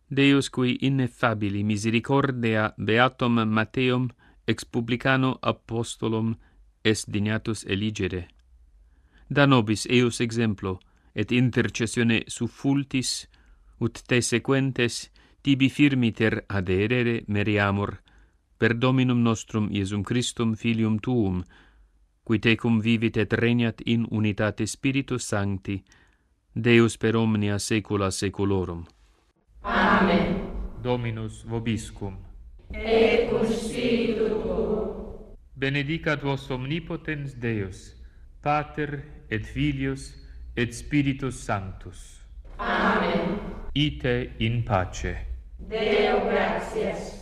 Deus qui ineffabili misericordia beatum Matteum ex publicano apostolum est dignatus eligere. Da nobis eus exemplo et intercessione suffultis ut te sequentes tibi firmiter adherere meriamur per Dominum nostrum Iesum Christum filium tuum, qui tecum vivit et regnat in unitate Spiritus Sancti, Deus per omnia saecula saeculorum. Amen. Dominus vobiscum. Et cum spiritu tuo. Benedicat vos omnipotens Deus, Pater et Filius et Spiritus Sanctus. Amen. Ite in pace. Deo gratias.